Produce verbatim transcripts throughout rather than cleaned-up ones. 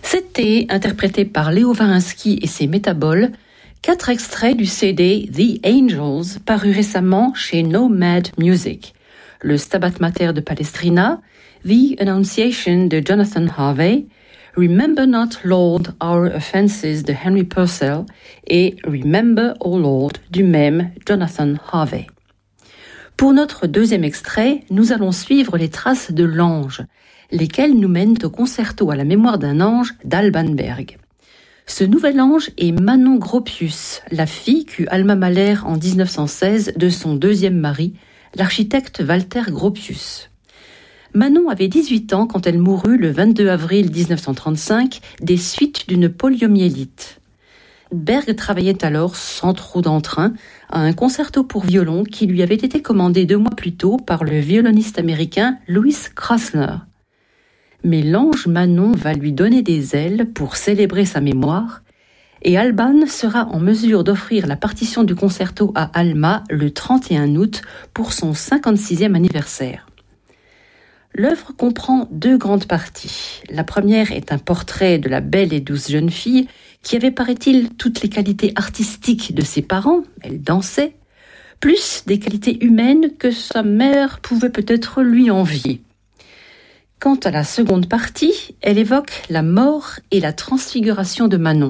C'était, interprété par Léo Varinsky et ses métaboles, quatre extraits du C D The Angels, paru récemment chez Nomad Music. Le Stabat Mater de Palestrina, The Annunciation de Jonathan Harvey, Remember Not, Lord, Our Offenses de Henry Purcell et Remember, O Lord du même Jonathan Harvey. Pour notre deuxième extrait, nous allons suivre les traces de l'ange, lesquelles nous mènent au concerto à la mémoire d'un ange d'Alban Berg. Ce nouvel ange est Manon Gropius, la fille qu'eut Alma Mahler en dix-neuf cent seize de son deuxième mari, l'architecte Walter Gropius. Manon avait dix-huit ans quand elle mourut le vingt-deux avril dix-neuf cent trente-cinq des suites d'une poliomyélite. Berg travaillait alors, sans trop d'entrain, à un concerto pour violon qui lui avait été commandé deux mois plus tôt par le violoniste américain Louis Krasner. Mais l'ange Manon va lui donner des ailes pour célébrer sa mémoire, et Alban sera en mesure d'offrir la partition du concerto à Alma le trente et un août pour son cinquante-sixième anniversaire. L'œuvre comprend deux grandes parties. La première est un portrait de la belle et douce jeune fille qui avait, paraît-il, toutes les qualités artistiques de ses parents, elle dansait, plus des qualités humaines que sa mère pouvait peut-être lui envier. Quant à la seconde partie, elle évoque la mort et la transfiguration de Manon.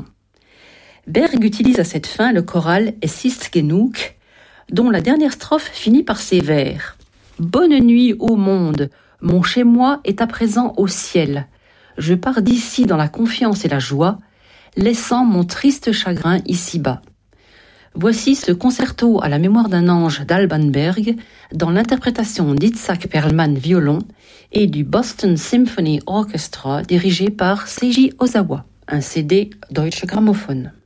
Berg utilise à cette fin le choral Es ist genug, dont la dernière strophe finit par ces vers. « Bonne nuit ô monde, mon chez-moi est à présent au ciel. Je pars d'ici dans la confiance et la joie, laissant mon triste chagrin ici-bas. » Voici ce concerto à la mémoire d'un ange d'Alban Berg dans l'interprétation d'Itzhak Perlman violon et du Boston Symphony Orchestra dirigé par Seiji Ozawa, un C D Deutsche Grammophon.